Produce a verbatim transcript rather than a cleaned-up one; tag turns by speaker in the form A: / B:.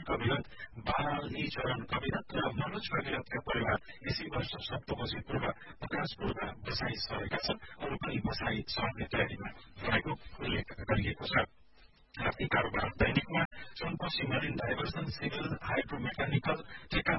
A: कविरत, बाली चरण कविरत र मनोज कविरतका परिवार यसै वर्ष सप्तमसी पूर्व प्रकाशपुरमा बसाई सरेका छन्। अरू पनि बसाई सर्ने तयारीमा रहेको उल्लेख गरिएको छ। आर्थिक कारोबार दैनिकमा Sunkoshi Marin diversion civil hydro mechanical ठेका